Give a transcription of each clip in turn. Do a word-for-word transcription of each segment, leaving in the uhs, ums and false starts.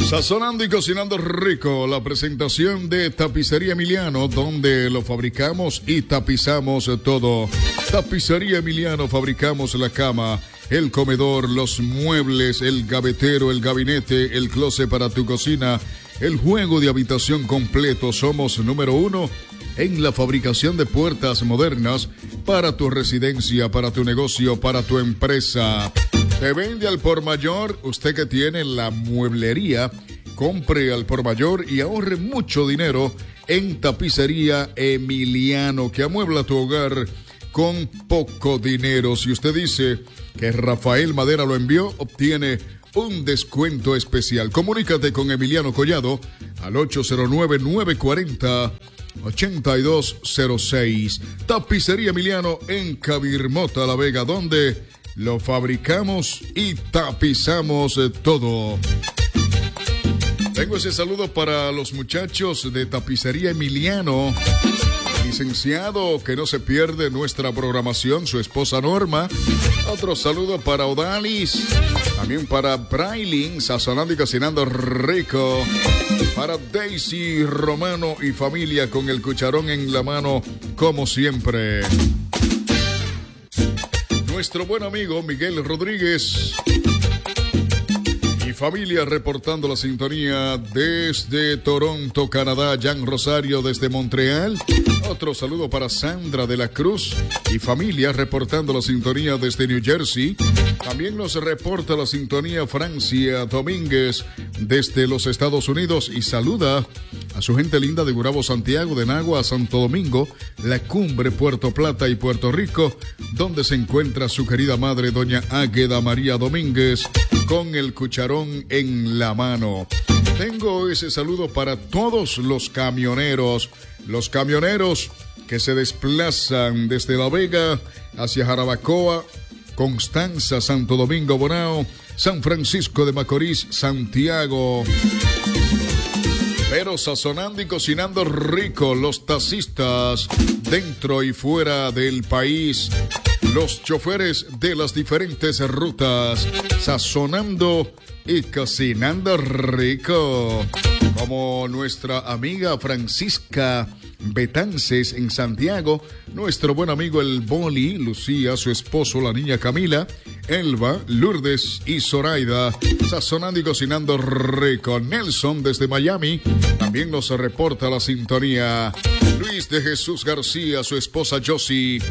Sazonando y cocinando rico, la presentación de Tapicería Emiliano, donde lo fabricamos y tapizamos todo. Tapicería Emiliano, fabricamos la cama, el comedor, los muebles, el gavetero, el gabinete, el closet para tu cocina, el juego de habitación completo. Somos número uno en la fabricación de puertas modernas para tu residencia, para tu negocio, para tu empresa. Te vende al por mayor, usted que tiene la mueblería, compre al por mayor y ahorre mucho dinero en Tapicería Emiliano, que amuebla tu hogar con poco dinero. Si usted dice que Rafael Madera lo envió, obtiene un descuento especial. Comunícate con Emiliano Collado al ocho cero nueve, nueve cuatro cero, ocho dos cero seis. Tapicería Emiliano en Cabirmota, La Vega, donde lo fabricamos y tapizamos todo. Tengo ese saludo para los muchachos de Tapicería Emiliano. Licenciado, que no se pierde nuestra programación, su esposa Norma. Otro saludo para Odalis. También para Brailin, sazonando y cocinando rico. Para Daisy Romano y familia con el cucharón en la mano, como siempre. Nuestro buen amigo Miguel Rodríguez y familia reportando la sintonía desde Toronto, Canadá. Jan Rosario desde Montreal. Otro saludo para Sandra de la Cruz y familia reportando la sintonía desde New Jersey. También nos reporta la sintonía Francia Domínguez desde los Estados Unidos y saluda a su gente linda de Gurabo, Santiago, de Nagua, Santo Domingo, La Cumbre, Puerto Plata y Puerto Rico, donde se encuentra su querida madre, doña Águeda María Domínguez, con el cucharón en la mano. Tengo ese saludo para todos los camioneros, los camioneros que se desplazan desde La Vega hacia Jarabacoa, Constanza, Santo Domingo, Bonao, San Francisco de Macorís, Santiago. Pero sazonando y cocinando rico, los taxistas dentro y fuera del país, los choferes de las diferentes rutas, sazonando y cocinando rico, como nuestra amiga Francisca Betances en Santiago, nuestro buen amigo el Boli, Lucía, su esposo, la niña Camila, Elba, Lourdes y Zoraida, sazonando y cocinando rico. Nelson desde Miami, también nos reporta la sintonía. Luis de Jesús García, su esposa Josie,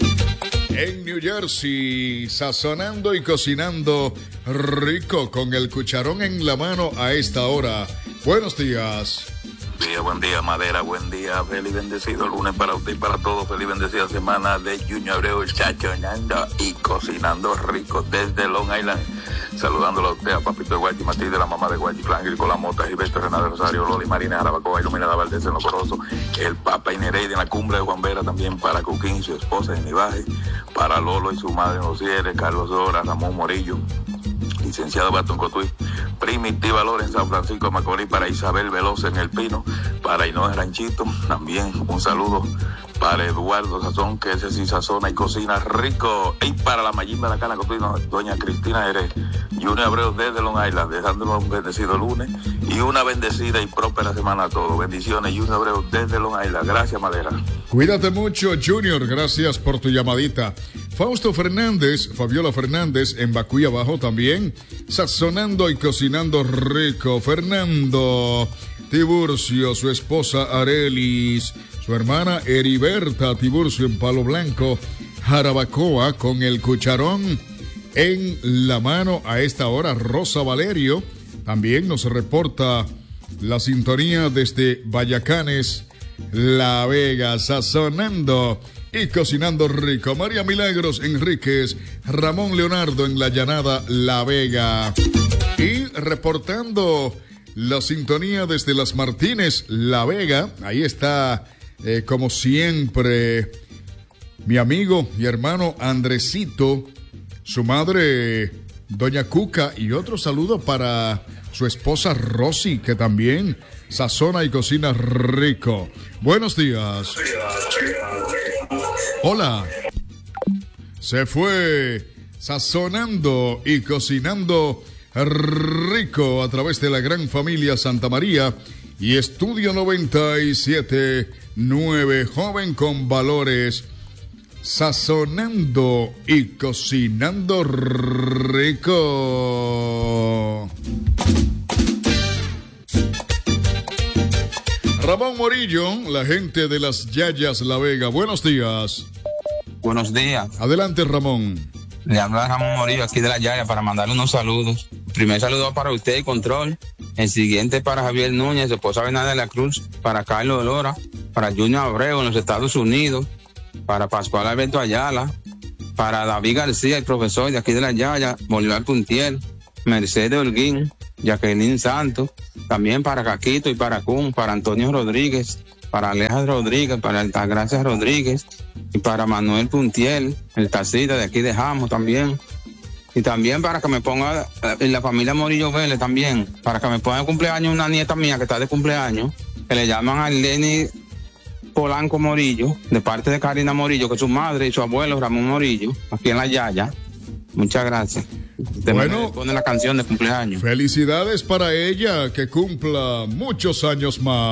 en New Jersey, sazonando y cocinando rico con el cucharón en la mano a esta hora. Buenos días. Buen día, buen día, Madera, buen día, feliz bendecido lunes para usted y para todos, feliz bendecida semana de Junior Abreu, sazonando y cocinando rico desde Long Island, saludándolo a usted, a Papito de Guachi, Matilde, la mamá de Guachi, Clan, Gricola Mota, Gilberto Renal de Rosario, Loli Marina, Jarabacoa, Iluminada Valdés en Lo Corozo, el Papa y Nereida en la Cumbre de Juan Vera, también para Cuquín y su esposa en Nivaje, para Lolo y su madre en Los Cieres, Carlos Dora, Ramón Morillo, licenciado Batón Cotuí, Primitiva Lora en San Francisco de Macorís, para Isabel Veloz en El Pino, para Inés Ranchito, también un saludo para Eduardo Sazón, que ese sí sazona y cocina rico, y para la Mayimba de la Cana Cotuí, doña Cristina Jerez, Junior Abreu desde Long Island, dejándonos un bendecido lunes y una bendecida y próspera semana a todos. Bendiciones, Junior Abreu desde Long Island. Gracias, Madera. Cuídate mucho, Junior, gracias por tu llamadita. Fausto Fernández, Fabiola Fernández en Bacuy Abajo también, sazonando y cocinando rico. Fernando Tiburcio, su esposa Arelis, su hermana Heriberta Tiburcio en Palo Blanco, Jarabacoa, con el cucharón en la mano a esta hora. Rosa Valerio también nos reporta la sintonía desde Vallacanes, La Vega, sazonando y cocinando rico. María Milagros Enríquez, Ramón Leonardo en La Llanada, La Vega. Y reportando la sintonía desde Las Martínez, La Vega. Ahí está, eh, como siempre, mi amigo y hermano Andresito, su madre, doña Cuca, y otro saludo para su esposa Rosy, que también sazona y cocina rico. Buenos días. Hola. Se fue sazonando y cocinando rico a través de la gran familia Santa María y Estudio noventa y siete punto nueve, joven con valores, sazonando y cocinando rico. Ramón Morillo, la gente de las Yayas La Vega. Buenos días. Buenos días. Adelante, Ramón. Le habla Ramón Morillo aquí de la Yaya para mandarle unos saludos. El primer saludo para usted y Control. El siguiente para Javier Núñez, esposa Bernarda de la Cruz. Para Carlos Lora. Para Junior Abreu en los Estados Unidos. Para Pascual Alberto Ayala. Para David García, el profesor de aquí de la Yaya. Bolívar Puntiel. Mercedes Holguín. Jacqueline Santos. También para Caquito y para Kun. Para Antonio Rodríguez. Para Aleja Rodríguez. Para Altagracia Rodríguez. Y para Manuel Puntiel, el taxista de aquí de Jamo también. Y también para que me ponga en la familia Morillo Vélez también, para que me ponga de cumpleaños una nieta mía que está de cumpleaños, que le llaman a Lenny Polanco Morillo, de parte de Karina Morillo, que es su madre y su abuelo Ramón Morillo, aquí en la Yaya. Muchas gracias. Usted bueno, me pone la canción de cumpleaños. Felicidades para ella, que cumpla muchos años más.